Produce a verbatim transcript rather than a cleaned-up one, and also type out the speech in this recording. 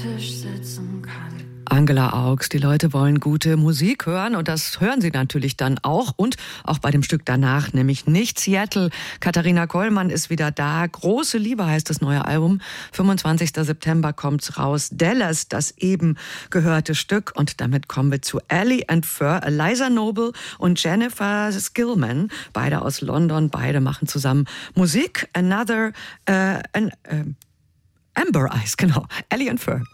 Tisch sitzen kann. Angela Augs, die Leute wollen gute Musik hören und das hören sie natürlich dann auch und auch bei dem Stück danach, nämlich nicht Seattle. Katharina Kollmann ist wieder da. Große Liebe heißt das neue Album. fünfundzwanzigster September kommt's raus. Dallas, das eben gehörte Stück und damit kommen wir zu Ellie and Fur, Eliza Noble und Jennifer Skillman, beide aus London, beide machen zusammen Musik. Another, äh, an, äh, Amber Eyes, genau. Ellie and Fur.